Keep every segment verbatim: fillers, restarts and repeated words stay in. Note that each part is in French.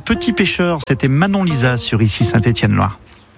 Petit Pêcheur, c'était Manon Lisa sur Ici Saint-Étienne-Loire.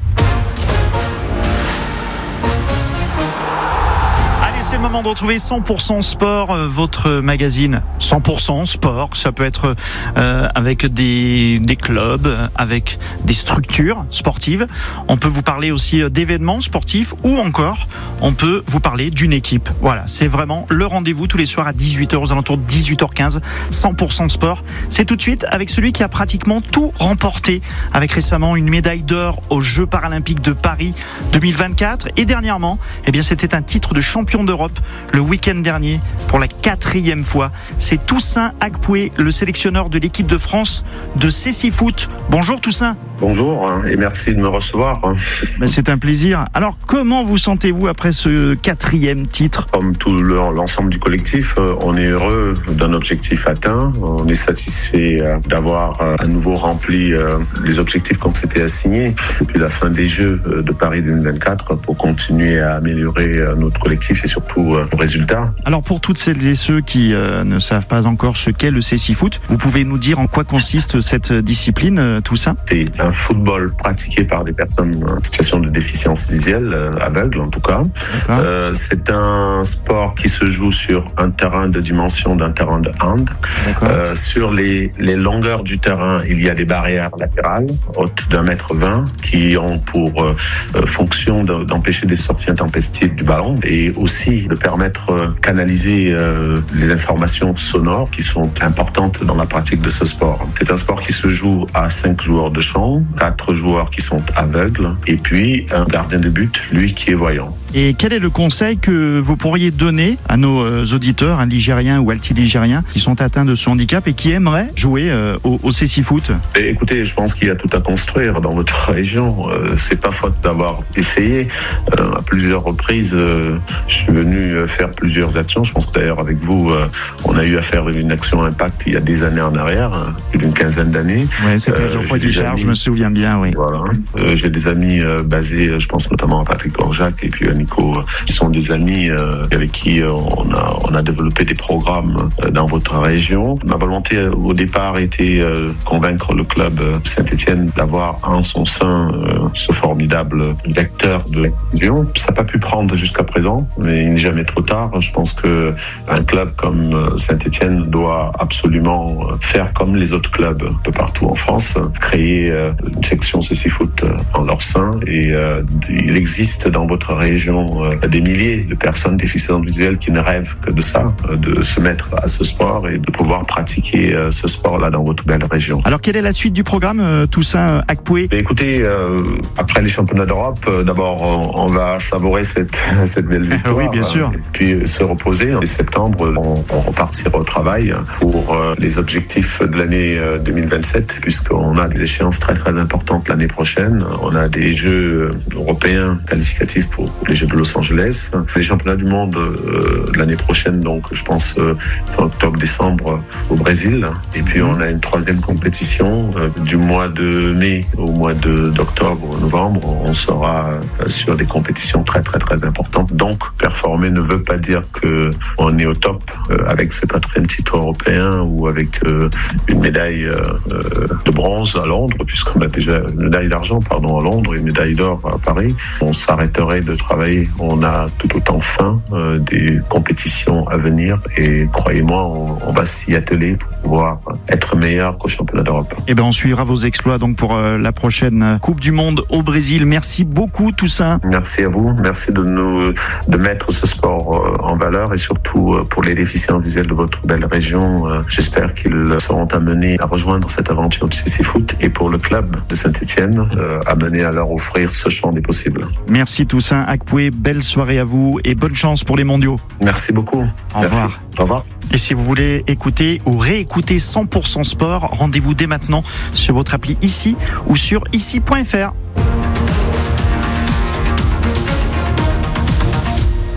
C'est le moment de retrouver cent pour cent Sport, euh, votre magazine cent pour cent Sport. Ça peut être euh, avec des, des clubs, avec des structures sportives. On peut vous parler aussi d'événements sportifs ou encore on peut vous parler d'une équipe. Voilà, c'est vraiment le rendez-vous tous les soirs à dix-huit heures, aux alentours de dix-huit heures quinze. cent pour cent Sport. C'est tout de suite avec celui qui a pratiquement tout remporté, avec récemment une médaille d'or aux Jeux Paralympiques de Paris deux mille vingt-quatre. Et dernièrement, eh bien, c'était un titre de champion d'Europe le week-end dernier pour la quatrième fois. C'est Toussaint Akpoué, le sélectionneur de l'équipe de France de cécifoot. Bonjour Toussaint. Bonjour et merci de me recevoir. Ben, c'est un plaisir. Alors comment vous sentez-vous après ce quatrième titre ? Comme tout l'ensemble du collectif, on est heureux d'un objectif atteint. On est satisfait d'avoir à nouveau rempli les objectifs qu'on s'était assignés depuis la fin des Jeux de Paris deux mille vingt-quatre pour continuer à améliorer notre collectif et surtout nos résultats. Alors pour toutes celles et ceux qui euh, ne savent pas encore ce qu'est le cécifoot, vous pouvez nous dire en quoi consiste cette discipline, Toussaint ? C'est un football pratiqué par des personnes en situation de déficience visuelle, euh, aveugles en tout cas. Euh, c'est un sport qui se joue sur un terrain de dimension d'un terrain de hand. Euh, sur les, les longueurs du terrain, il y a des barrières latérales hautes d'un mètre vingt qui ont pour euh, fonction de, d'empêcher des sorties intempestives du ballon et aussi de permettre de canaliser euh, les informations sonores qui sont importantes dans la pratique de ce sport. C'est un sport qui se joue à cinq joueurs de champ, quatre joueurs qui sont aveugles et puis un gardien de but, lui qui est voyant. Et quel est le conseil que vous pourriez donner à nos auditeurs, un ligérien ou altiligérien, qui sont atteints de ce handicap et qui aimeraient jouer euh, au, au cécifoot ? Écoutez, je pense qu'il y a tout à construire dans votre région. Euh, c'est pas faute d'avoir essayé. Euh, à plusieurs reprises, euh, je suis venu faire plusieurs actions. Je pense que d'ailleurs avec vous, euh, on a eu à faire une action Impact il y a des années en arrière, plus d'une quinzaine d'années. Oui, c'était euh, Geoffroy Guichard, je me souviens bien, oui. Voilà. Euh, j'ai des amis euh, basés, je pense notamment à Patrick Orjac et puis à Nico, qui sont des amis euh, avec qui euh, on a on a développé des programmes euh, dans votre région. Ma volonté euh, au départ était euh, convaincre le club euh, Saint-Étienne d'avoir en son sein euh, ce formidable vecteur de l'inclusion. Ça n'a pas pu prendre jusqu'à présent, mais il n'est jamais trop tard. Je pense que un club comme euh, Saint-Étienne doit absolument euh, faire comme les autres clubs un peu partout en France, créer euh, une section cécifoot euh, en leur sein et euh, il existe dans votre région euh, des milliers de personnes déficientes visuelles qui ne rêvent que de ça, euh, de se mettre à ce sport et de pouvoir pratiquer euh, ce sport-là dans votre belle région. Alors quelle est la suite du programme, euh, Toussaint Akpoué ? Écoutez, euh, après les championnats d'Europe, euh, d'abord on, on va savourer cette, cette belle victoire. Oui, bien sûr. Et puis se reposer. En septembre, on, on repartira au travail pour euh, les objectifs de l'année euh, deux mille vingt-sept, puisqu'on a des échéances très très importantes l'année prochaine. On a des Jeux européens qualificatifs pour les Jeux de Los Angeles, les championnats du monde euh, l'année prochaine, donc je pense euh, fin octobre-décembre au Brésil. Et puis on a une troisième compétition euh, du mois de mai au mois de, d'octobre, novembre. On sera euh, sur des compétitions très très très importantes. Donc performer ne veut pas dire que on est au top euh, avec ce quatrième titre européen ou avec euh, une médaille euh, de bronze à Londres, puisqu'on a déjà une médaille d'argent pardon à Londres et une médaille d'or à Paris. On s'arrêterait de travailler. On a tout autant faim euh, des compétitions à venir et croyez-moi, on, on va s'y atteler pour pouvoir être meilleur qu'au championnat d'Europe. Eh ben, on suivra vos exploits donc pour euh, la prochaine Coupe du Monde au Brésil. Merci beaucoup, Toussaint. Merci à vous. Merci de nous de mettre ce sport euh, en valeur et surtout euh, pour les déficients visuels de votre belle région. Euh, j'espère qu'ils seront amenés à rejoindre cette aventure du cécifoot et pour le club de Saint-Étienne, euh, amenés à leur offrir ce champ des possibles. Merci Toussaint Akpoué. Belle soirée à vous et bonne chance pour les mondiaux. Merci beaucoup. Au Merci. revoir. Au revoir. Et si vous voulez écouter ou réécouter cent pour cent Sport, rendez-vous dès maintenant sur votre appli Ici ou sur ici point f r.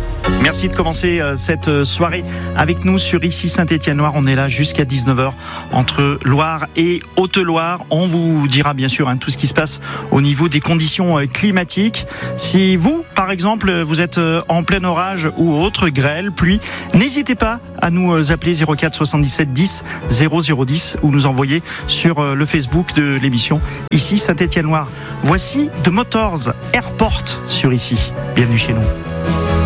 Merci de commencer cette soirée avec nous sur Ici Saint-Étienne-Loire. On est là jusqu'à dix-neuf heures entre Loire et Haute-Loire. On vous dira bien sûr hein, tout ce qui se passe au niveau des conditions climatiques. Si vous, par exemple, vous êtes en plein orage ou autre, grêle, pluie, n'hésitez pas à nous appeler zéro quatre soixante-dix-sept dix zéro zéro dix ou nous envoyer sur le Facebook de l'émission Ici Saint-Étienne-Loire. Voici The Motors Airport sur Ici. Bienvenue chez nous.